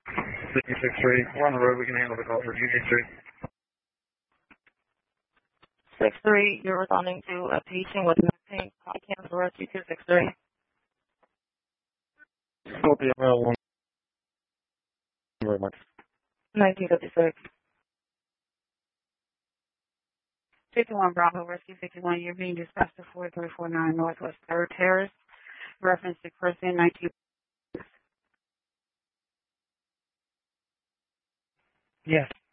663, we're on the road, we can handle the call for GG3. 63, you're responding to a patient with neck pain. I can't arrest you 263. Copy, one. Thank you very much. 1956. 51 Bravo Rescue 51, you're being dispatched to 4349 Northwest 3rd Terrace. Reference to person 19. Yes.